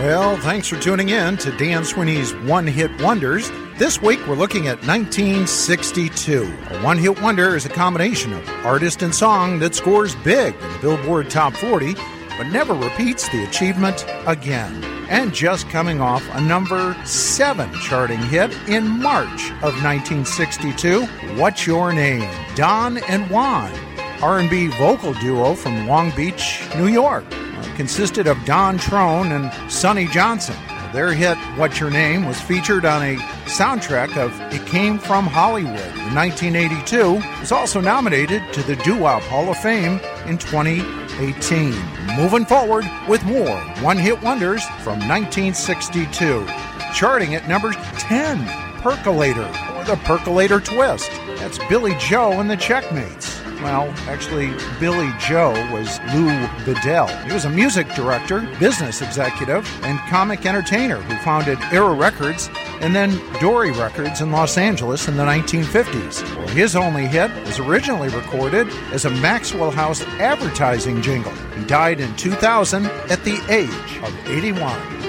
Well, thanks for tuning in to Dan Sweeney's One Hit Wonders. This week we're looking at 1962. A one-hit wonder is a combination of artist and song that scores big in the Billboard Top 40, but never repeats the achievement again. And just coming off a number 7 charting hit in March of 1962, What's Your Name? Don and Juan, R&B vocal duo from Long Beach, New York. Consisted of Don Trone and Sonny Johnson. Their hit, What's Your Name, was featured on a soundtrack of It Came From Hollywood in 1982. It was also nominated to the Doo-Wop Hall of Fame in 2018. Moving forward with more one-hit wonders from 1962. Charting at number 10, Percolator, or the Percolator Twist. That's Billy Joe and the Checkmates. Well, actually, Billy Joe was Lou Bedell. He was a music director, business executive, and comic entertainer who founded Era Records and then Dory Records in Los Angeles in the 1950s. Well, his only hit was originally recorded as a Maxwell House advertising jingle. He died in 2000 at the age of 81.